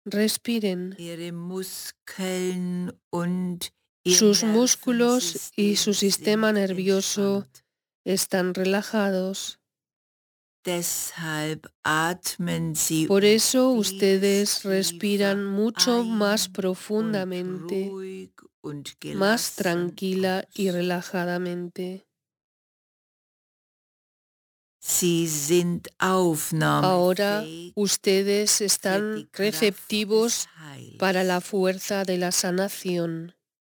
Respiren. Ihre Muskeln und ihr Sus músculos y su Nervensystem sistema sind nervioso entspannt. están relajados. Deshalb atmen Sie Por eso vieles ustedes tiefer respiran mucho más ein und profundamente, ruhig und más gelassen tranquila y aus. relajadamente. Sie sind Ahora aufnahmefähig ustedes für die están Kraft des receptivos para la Heils. fuerza de la sanación.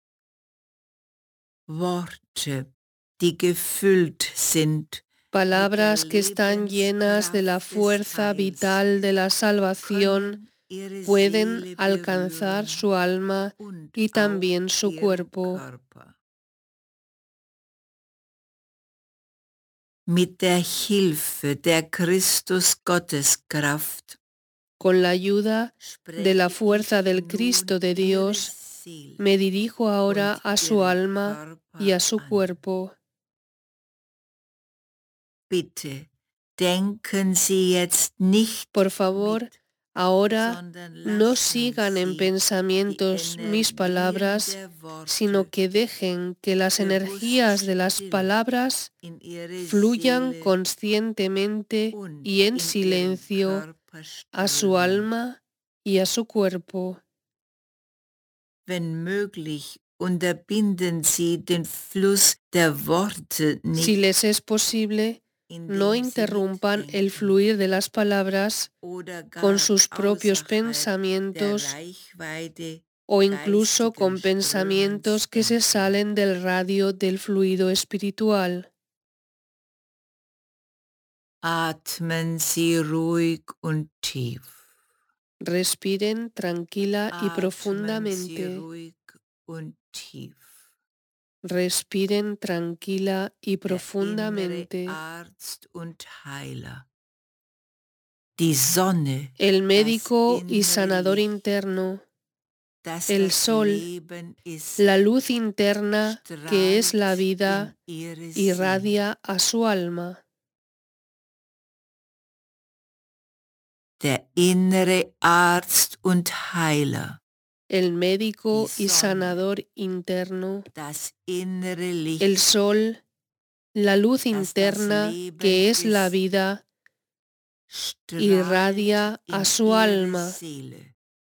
Worte, die gefüllt sind mit der Palabras que están llenas de la Lebenskraft des fuerza Heils, vital de la salvación können ihre pueden Seele alcanzar berühren su alma und y auch también su ihren cuerpo. Körper. Mit der Hilfe der Christus-Gotteskraft Con la ayuda de la spreche fuerza ich del nun Cristo de ihre Dios, Seele me dirijo ahora und a su ihren alma y a Körper su an. cuerpo. Bitte denken Sie jetzt nicht Por favor, mit, ahora sondern no lassen sigan en Sie die pensamientos mis Energien palabras, der sino Worte que dejen que las bewusst energías de las still palabras in Ihre fluyan Seele conscientemente und y en in Ihren silencio Körper a su strömen. alma y a su cuerpo. Wenn möglich, unterbinden Sie den Fluss der Worte Si nicht, les es posible, no indem Sie interrumpan el mitdenken fluir de las palabras oder con gar sus propios außerhalb der pensamientos Reichweite o incluso geistigen con pensamientos Strömens que se denken. salen del radio del fluido espiritual. Atmen Sie ruhig und tief. Respiren tranquila y Atmen Sie profundamente. ruhig und tief. Respiren tranquila y Der innere profundamente. Arzt und Heiler. Die Sonne, El das médico y innere sanador Licht, interno, das el das sol, Leben ist, la luz interna que es la strahlt in vida, Ihre Seele. irradia a su alma. Der innere Arzt und Heiler, El die médico y Sonne, sanador interno, das innere el Licht, sol, la luz das das interna Leben que es la ist, vida, strahlt irradia a in su Ihre alma. Seele.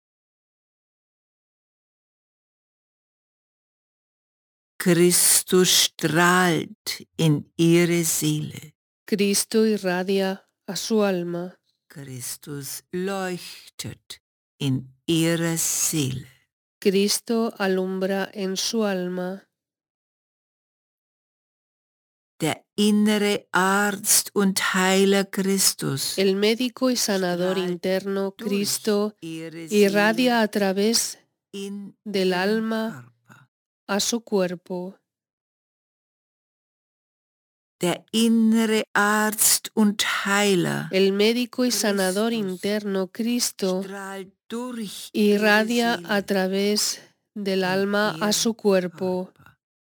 Christus strahlt in Ihre Seele. Cristo irradia a su alma. Christus leuchtet in Ihrer Seele. Cristo alumbra en su alma. Der innere Arzt und Heiler Christus El médico y sanador strahlt interno durch Cristo Ihre irradia Seele a través in del Ihren alma Körper. a su cuerpo. Der innere Arzt und Heiler El médico y sanador Christus interno Cristo strahlt durch Ihre irradia a Seele través del in alma a su Ihren cuerpo. Körper.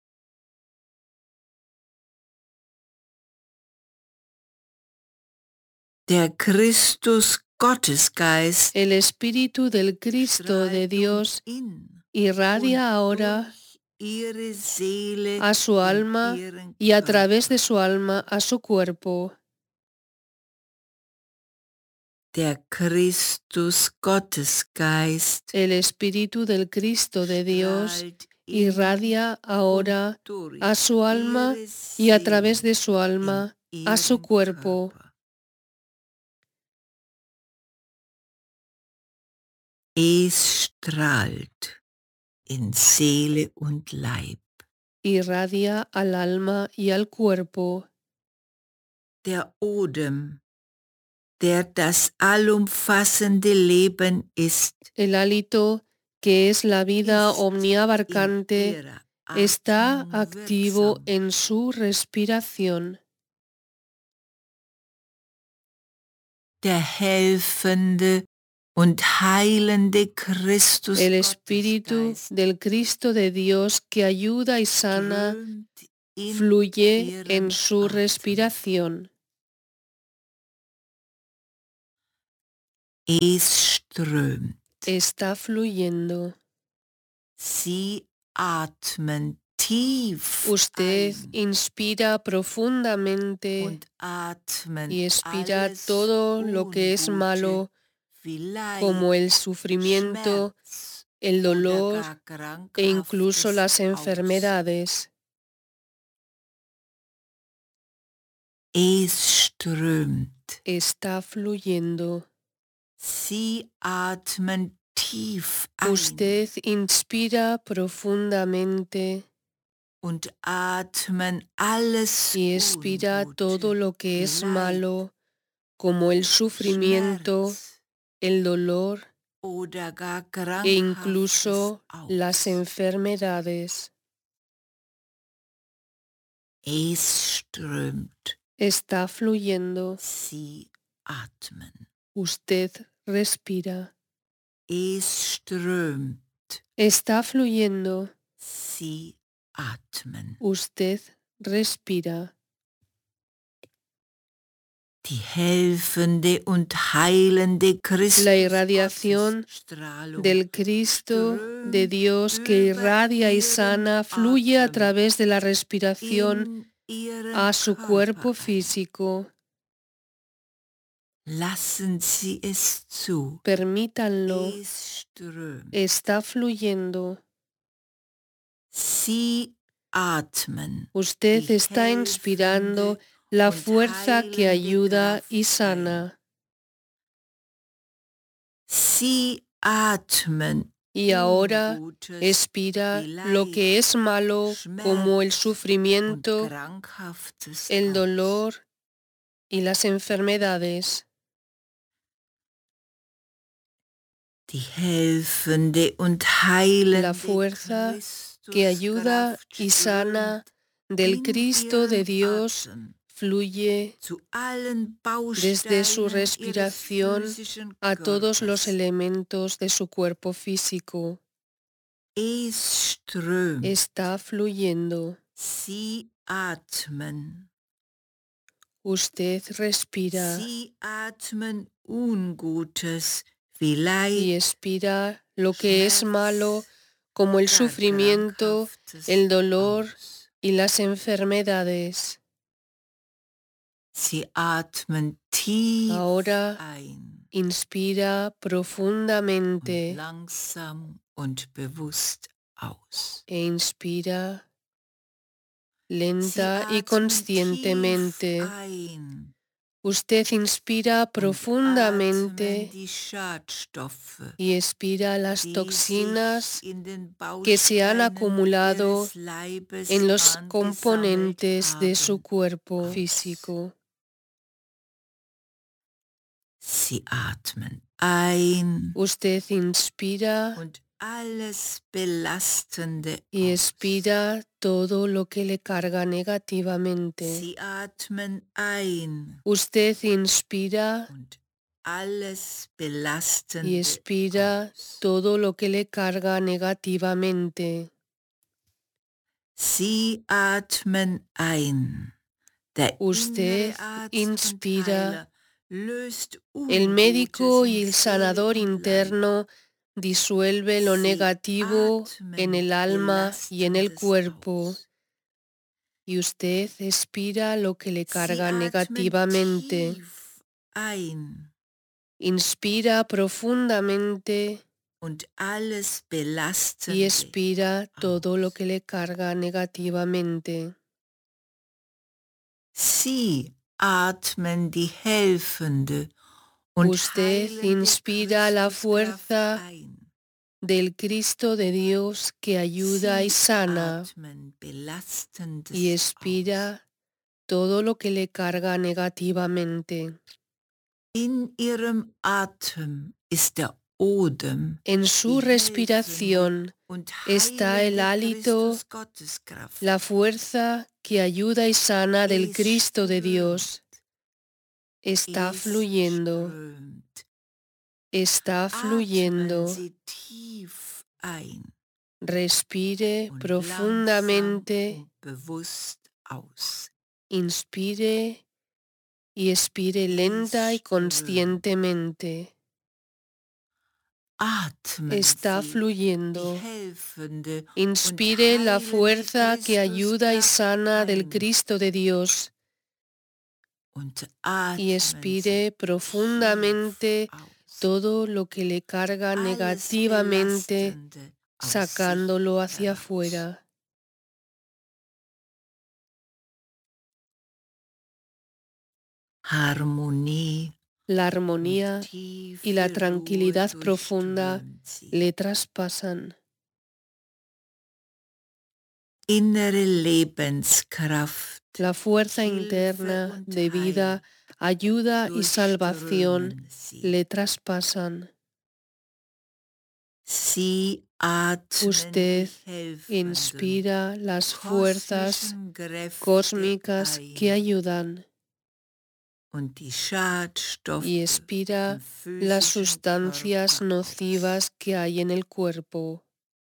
Der Christus Gottesgeist El Espíritu del Cristo de strahlt nun Dios in und irradia ahora durch Ihre Seele a su in alma Ihren y a través de Körper. su alma a su cuerpo. Der Christus Gottesgeist El Espíritu del Cristo de Dios strahlt in irradia und ahora a durch su alma Ihre y a través Seele de su in alma a su Ihren cuerpo. Körper. Es strahlt in Seele und Leib. Irradia al alma y al cuerpo. Der Odem, der das allumfassende Leben ist, El hálito, que es la vida ist in omniabarcante, ihrer está Atmung activo wirksam. en su respiración. Der helfende und heilende Christus El Espíritu Gottesgeist del Cristo de Dios que ayuda y sana strömt in fluye en ihren su Atem. respiración. Es strömt Está fluyendo. Sie atmen tief Usted ein inspira profundamente und atmen y expira alles todo lo que es Ungute malo, wie como el Leid, sufrimiento, Schmerz el oder dolor gar e incluso Krankhaftes las aus. enfermedades. Es strömt. Está fluyendo. Sie atmen tief Usted ein inspira profundamente und atmen alles y expira todo Ungute lo que wie es Leid, malo, como el sufrimiento, Schmerz el dolor oder gar e Krankhaftes incluso las aus. enfermedades. Es strömt. Está fluyendo. Sie atmen. Usted respira. Es strömt. Está fluyendo. Sie atmen. Usted respira. Die helfende und heilende La irradiación Christus-Gottesstrahlung del Cristo de strömt Dios que über irradia y ihren sana fluye a Atem través de la respiración in ihren a su Körper cuerpo ein. físico. Lassen Sie es zu. Permítanlo. Es strömt. Está fluyendo. Sie atmen Usted die está inspirando helfende la und fuerza que heilende ayuda y Kraft ein. sana. Sie atmen Y ahora Ungutes expira wie lo Leid, que es malo, como el Schmerz und sufrimiento, Krankhaftes el aus. dolor y las enfermedades. Die helfende und La heilende fuerza que ayuda Christuskraft y sana strömt del in Cristo de ihrem Dios Atem fluye zu allen desde su Bausteinen ihres respiración physischen a todos los Körpers. elementos de su cuerpo físico. Es strömt. Está fluyendo. Sie atmen. Usted respira Sie atmen Ungutes wie y Leid, expira lo que es malo, Schmerz, como el gar sufrimiento, Krankhaftes el dolor aus. y las enfermedades. Sie atmen tief Ahora ein inspira und profundamente langsam und bewusst aus. e inspira Sie lenta y atmen tief conscientemente. ein Usted inspira und atmen profundamente die Schadstoffe, y expira las die sich toxinas in den que se han Bausteinen acumulado ihres Leibes en los angesammelt componentes de su haben, cuerpo aus. físico. Sie atmen ein Usted inspira und alles Belastende y aus. expira todo lo que le carga negativamente. Sie atmen ein Usted inspira und alles y Belastende expira aus. todo lo que le carga negativamente. Sie atmen ein. Der Usted innere Arzt und inspira. Heiler löst El Ungutes médico in y el Seele sanador und Leib. interno disuelve lo Sie negativo en atmen el alma y en el Belastendes cuerpo, aus. y usted expira lo que le Sie carga atmen negativamente. tief ein Inspira profundamente und alles y Belastende expira todo lo aus. que le carga negativamente. Sie atmen die helfende und Usted heilende inspira la Christuskraft fuerza ein. del Cristo de Dios que ayuda y Sie sana, atmen y Belastendes aus. expira todo lo que le carga negativamente. In ihrem Atem ist der Odem, En die su helfende respiración und está el heilende hálito, Christus-Gotteskraft. la fuerza que ayuda y sana del Es Cristo de strömt, Dios. Está es fluyendo, strömt. está Atmen fluyendo. Sie tief ein Respire und langsam profundamente, und bewusst aus. inspire y expire Es lenta y strömt. conscientemente. atmen está Sie die fluyendo. helfende und Inspire la heilende fuerza que ayuda y Christuskraft sana del ein Cristo de Dios und y atmen Sie expire tief profundamente aus. todo lo que le carga Alles negativamente, Belastende aus sich sacándolo hacia heraus. afuera. Harmonie La und armonía y la tiefe Ruhe tranquilidad profunda durchströmt sie. le traspasan. Innere Lebenskraft, La fuerza Hilfe interna und de Heil vida, ayuda y salvación durchströmen sie. le traspasan. Sie atmen Usted die helfenden, inspira las fuerzas kosmischen Kräfte cósmicas que ein ayudan und die y Schadstoffe im expira las physischen sustancias Körper aus. nocivas que hay en el cuerpo.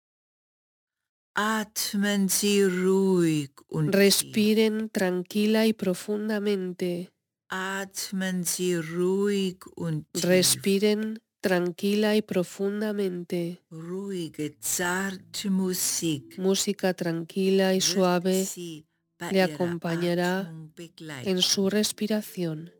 Atmen Sie ruhig und tief. Respiren tranquila y profundamente. Atmen Sie ruhig und tief. Respiren tranquila y profundamente. Ruhige, zarte Musik Música tranquila y wird suave Sie bei le Ihrer acompañará Atmung en su begleiten. respiración.